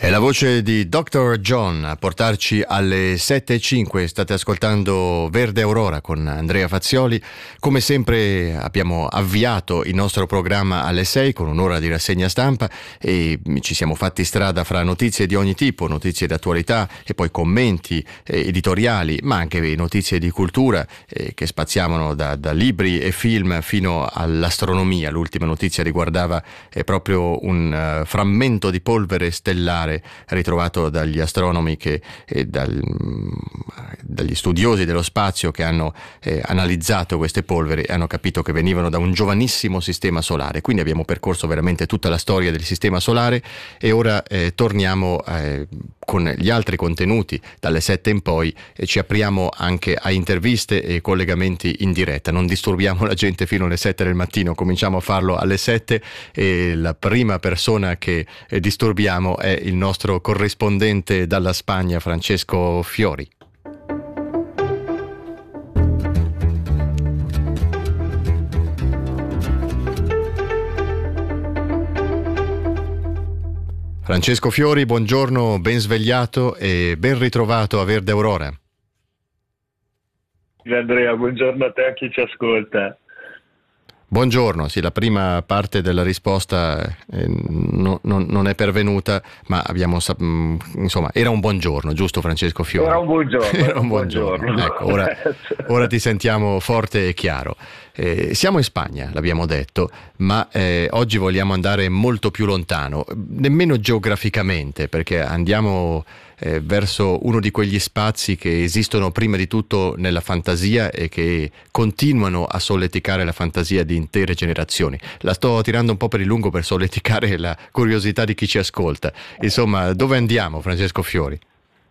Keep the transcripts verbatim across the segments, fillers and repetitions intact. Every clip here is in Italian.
È la voce di doctor John a portarci alle sette e cinque. State ascoltando Verde Aurora con Andrea Fazioli. Come sempre abbiamo avviato il nostro programma alle sei con un'ora di rassegna stampa e ci siamo fatti strada fra notizie di ogni tipo, notizie d'attualità e poi commenti eh, editoriali, ma anche notizie di cultura eh, che spaziavano da, da libri e film fino all'astronomia. L'ultima notizia riguardava eh, proprio un uh, frammento di polvere stellare ritrovato dagli astronomi che, e dal, dagli studiosi dello spazio che hanno eh, analizzato queste polveri e hanno capito che venivano da un giovanissimo sistema solare. Quindi abbiamo percorso veramente tutta la storia del sistema solare e ora eh, torniamo eh, con gli altri contenuti dalle sette in poi e ci apriamo anche a interviste e collegamenti in diretta. Non disturbiamo la gente fino alle sette del mattino, cominciamo a farlo alle sette e la prima persona che eh, disturbiamo è il nostro corrispondente dalla Spagna, Francesco Fiori. Francesco Fiori, buongiorno, ben svegliato e ben ritrovato a Verde Aurora. Andrea, buongiorno a te, a chi ci ascolta. Buongiorno, sì, la prima parte della risposta eh, no, no, non è pervenuta, ma abbiamo, insomma, era un buongiorno, giusto Francesco Fiori? Era un buongiorno. Era un buongiorno. buongiorno. Ecco, ora, ora ti sentiamo forte e chiaro. Eh, siamo in Spagna, l'abbiamo detto, ma eh, oggi vogliamo andare molto più lontano, nemmeno geograficamente, perché andiamo eh, verso uno di quegli spazi che esistono prima di tutto nella fantasia e che continuano a solleticare la fantasia di intere generazioni. La sto tirando un po' per il lungo per solleticare la curiosità di chi ci ascolta. Insomma, dove andiamo, Francesco Fiori?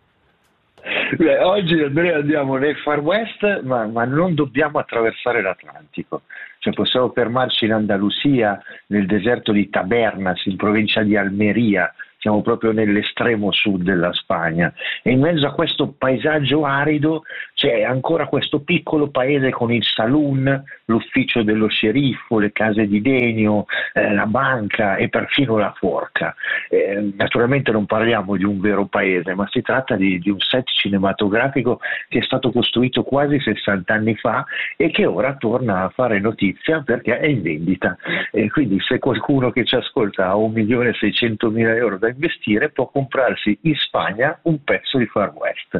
Beh, oggi Andrea andiamo nel Far West, ma, ma non dobbiamo attraversare l'Atlantico. Cioè possiamo fermarci in Andalusia, nel deserto di Tabernas, in provincia di Almeria. Siamo proprio nell'estremo sud della Spagna e in mezzo a questo paesaggio arido c'è ancora questo piccolo paese con il saloon, l'ufficio dello sceriffo, le case di legno, eh, la banca e perfino la forca. Eh, naturalmente non parliamo di un vero paese, ma si tratta di, di un set cinematografico che è stato costruito quasi sessanta anni fa e che ora torna a fare notizia perché è in vendita. E quindi se qualcuno che ci ascolta ha un milione e seicentomila euro da investire può comprarsi in Spagna un pezzo di Far West.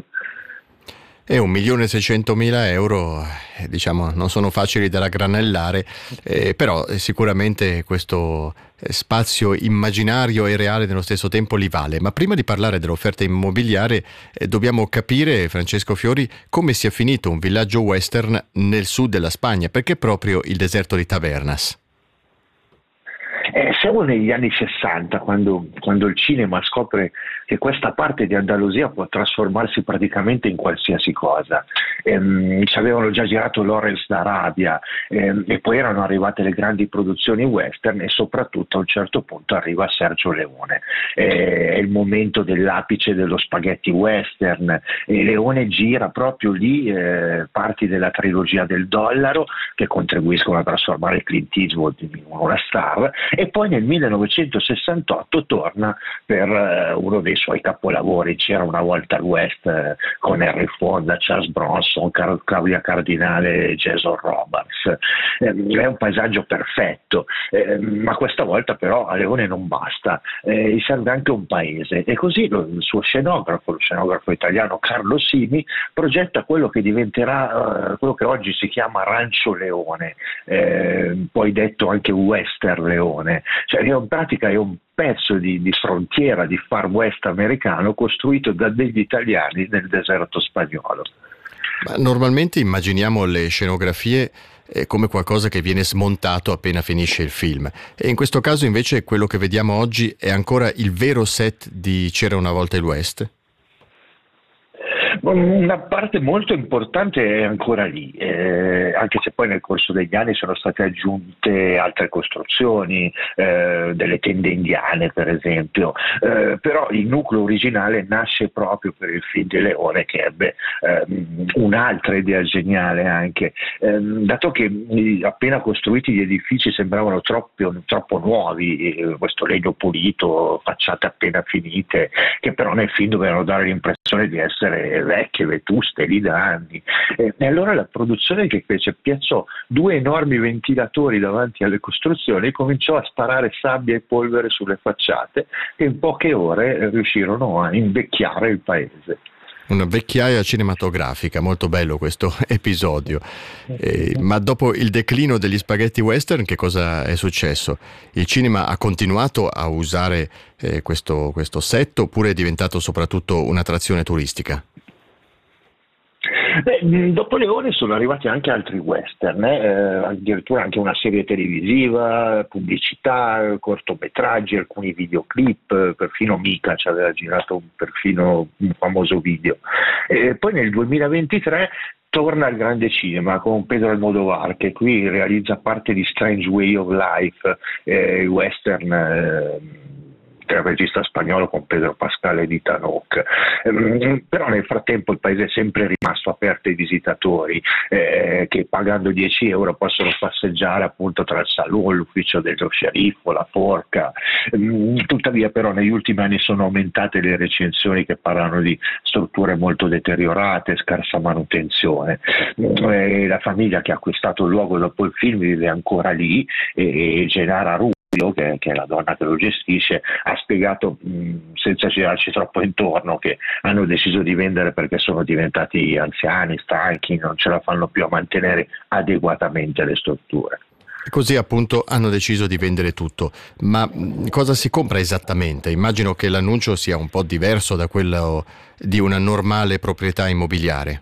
E un milione e seicentomila euro, eh, diciamo, non sono facili da raggranellare, eh, però eh, sicuramente questo eh, spazio immaginario e reale nello stesso tempo li vale. Ma prima di parlare dell'offerta immobiliare eh, dobbiamo capire, Francesco Fiori, come sia finito un villaggio western nel sud della Spagna, perché proprio il deserto di Tabernas? Eh, siamo negli anni sessanta, quando, quando il cinema scopre che questa parte di Andalusia può trasformarsi praticamente in qualsiasi cosa. Ehm, ci avevano già girato Lawrence d'Arabia ehm, e poi erano arrivate le grandi produzioni western e soprattutto a un certo punto arriva Sergio Leone. Eh, è il momento dell'apice dello spaghetti western e Leone gira proprio lì eh, parti della trilogia del dollaro che contribuiscono a trasformare Clint Eastwood in una star e poi nel millenovecentosessantotto torna per uh, uno dei suoi capolavori, C'era una volta al West, uh, con Henry Fonda, Charles Bronson, Car- Claudia Cardinale e Jason Robards. Eh, è un paesaggio perfetto, eh, ma questa volta però a Leone non basta, eh, gli serve anche un paese e così lo, il suo scenografo, lo scenografo italiano Carlo Simi, progetta quello che diventerà uh, quello che oggi si chiama Rancho Leone, eh, poi detto anche Western Leone. Cioè in pratica è un pezzo di, di frontiera di Far West americano costruito da degli italiani nel deserto spagnolo. Ma normalmente immaginiamo le scenografie eh, come qualcosa che viene smontato appena finisce il film e in questo caso invece quello che vediamo oggi è ancora il vero set di C'era una volta il West? Una parte molto importante è ancora lì, eh, anche se poi nel corso degli anni sono state aggiunte altre costruzioni, eh, delle tende indiane per esempio, eh, però il nucleo originale nasce proprio per il film di Leone, che ebbe eh, un'altra idea geniale anche, eh, dato che appena costruiti gli edifici sembravano troppo, troppo nuovi, eh, questo legno pulito, facciate appena finite, che però nel film dovevano dare l'impressione di essere vecchie, vetuste lì da anni. E, e allora la produzione che fece, piazzò due enormi ventilatori davanti alle costruzioni e cominciò a sparare sabbia e polvere sulle facciate, e in poche ore riuscirono a invecchiare il paese. Una vecchiaia cinematografica, molto bello questo episodio. Eh, ma dopo il declino degli spaghetti western, che cosa è successo? Il cinema ha continuato a usare eh, questo, questo set, oppure è diventato soprattutto un'attrazione turistica? Beh, dopo Leone sono arrivati anche altri western, eh, addirittura anche una serie televisiva, pubblicità, cortometraggi, alcuni videoclip, perfino Mika ci aveva girato un, perfino un famoso video. E poi nel duemilaventitré torna al grande cinema con Pedro Almodovar, che qui realizza parte di Strange Way of Life, eh, il western eh, del regista spagnolo con Pedro Pascal e Ethan Hawke. Eh, però nel frattempo il paese è sempre rimasto aperto ai visitatori, eh, che pagando dieci euro possono passeggiare appunto tra il saloon, l'ufficio dello sceriffo, la forca. Eh, tuttavia però negli ultimi anni sono aumentate le recensioni che parlano di strutture molto deteriorate, scarsa manutenzione. Eh, la famiglia che ha acquistato il luogo dopo il film vive ancora lì, e, e Gennara Rubio, Che, che è la donna che lo gestisce, ha spiegato mh, senza girarci troppo intorno che hanno deciso di vendere perché sono diventati anziani, stanchi, non ce la fanno più a mantenere adeguatamente le strutture. Così appunto hanno deciso di vendere tutto. Ma mh, cosa si compra esattamente? Immagino che l'annuncio sia un po' diverso da quello di una normale proprietà immobiliare.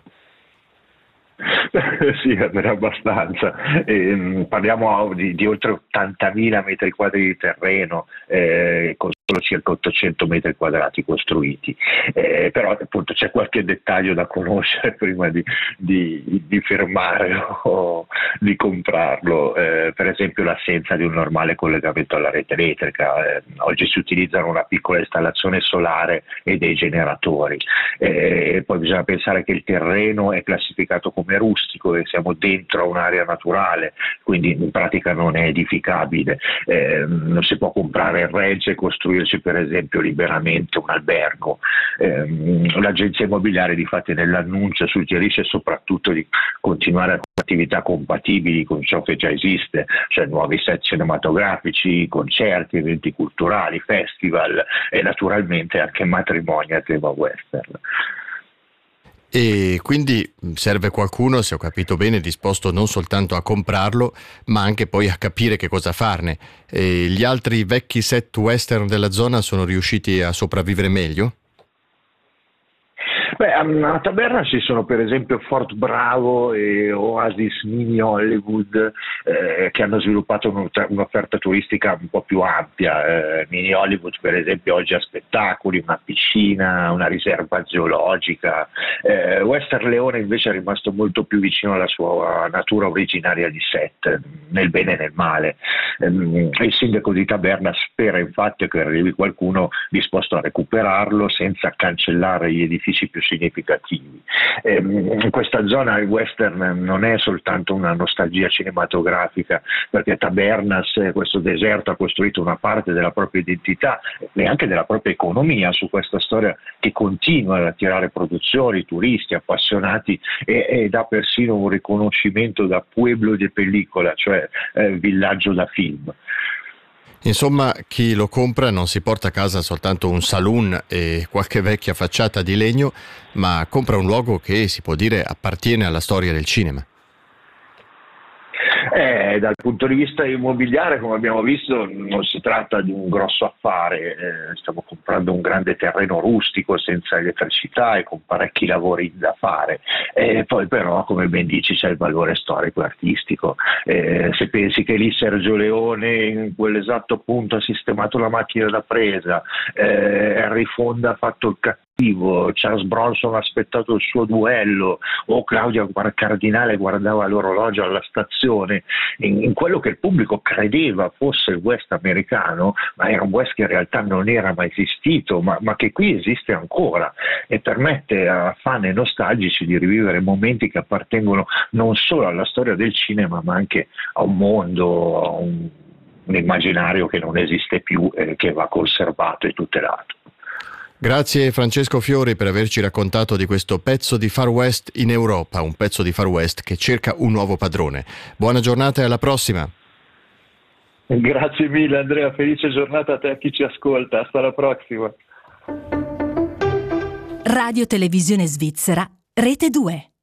Sì, per abbastanza. Eh, parliamo di, di oltre ottantamila metri quadri di terreno, eh, con solo circa ottocento metri quadrati costruiti. Eh, però appunto c'è qualche dettaglio da conoscere prima di, di, di fermare o di comprarlo. Eh, per esempio l'assenza di un normale collegamento alla rete elettrica. Eh, oggi si utilizzano una piccola installazione solare e dei generatori. Eh, poi bisogna pensare che il terreno è classificato come rustico e siamo dentro a un'area naturale, quindi in pratica non è edificabile. Eh, non si può comprare il regge e costruirci per esempio liberamente un albergo. Eh, l'agenzia immobiliare difatti nell'annuncio suggerisce soprattutto di continuare con attività compatibili con ciò che già esiste, cioè nuovi set cinematografici, concerti, eventi culturali, festival e naturalmente anche matrimoni a tema western. E quindi serve qualcuno, se ho capito bene, disposto non soltanto a comprarlo, ma anche poi a capire che cosa farne. E gli altri vecchi set western della zona sono riusciti a sopravvivere meglio? Beh, a Taberna ci sono per esempio Fort Bravo e Oasis Mini Hollywood, eh, che hanno sviluppato un'offerta turistica un po' più ampia. Eh, Mini Hollywood per esempio oggi ha spettacoli, una piscina, una riserva geologica. Eh, Western Leone invece è rimasto molto più vicino alla sua natura originaria di set, nel bene e nel male. Eh, il sindaco di Taberna spera infatti che arrivi qualcuno disposto a recuperarlo senza cancellare gli edifici più significativi. Eh, in questa zona il western non è soltanto una nostalgia cinematografica, perché Tabernas, questo deserto, ha costruito una parte della propria identità e anche della propria economia su questa storia che continua ad attirare produzioni, turisti, appassionati e, e dà persino un riconoscimento da pueblo de pellicola, cioè eh, villaggio da film. Insomma, chi lo compra non si porta a casa soltanto un saloon e qualche vecchia facciata di legno, ma compra un luogo che si può dire appartiene alla storia del cinema. Eh, dal punto di vista immobiliare, come abbiamo visto, non si tratta di un grosso affare, eh, stiamo comprando un grande terreno rustico senza elettricità e con parecchi lavori da fare. Eh, poi però, come ben dici, c'è il valore storico e artistico. Eh, se pensi che lì Sergio Leone in quell'esatto punto ha sistemato la macchina da presa, eh, Henry Fonda ha fatto il Charles Bronson ha aspettato il suo duello, o Claudia Cardinale guardava l'orologio alla stazione, in, in quello che il pubblico credeva fosse il West americano, ma era un West che in realtà non era mai esistito, ma, ma che qui esiste ancora e permette a fan e nostalgici di rivivere momenti che appartengono non solo alla storia del cinema, ma anche a un mondo, a un, un immaginario che non esiste più e che va conservato e tutelato. Grazie Francesco Fiori per averci raccontato di questo pezzo di Far West in Europa, un pezzo di Far West che cerca un nuovo padrone. Buona giornata e alla prossima. Grazie mille Andrea, felice giornata a te e a chi ci ascolta, hasta la prossima. Radio Televisione Svizzera, Rete due.